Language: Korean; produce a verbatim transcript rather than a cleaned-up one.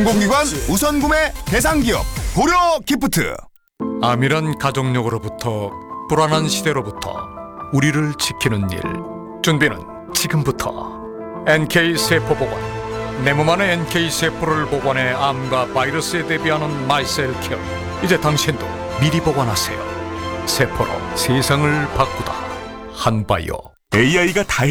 공공기관 우선구매 대상기업 고려기프트. 암이란 가족력으로부터 불안한 시대로부터 우리를 지키는 일. 준비는 지금부터. 엔케이 세포보관. 내 몸 안에 엔케이 세포를 보관해 암과 바이러스에 대비하는 마이셀케어. 이제 당신도 미리 보관하세요. 세포로 세상을 바꾸다. 한바이오. 에이아이가 다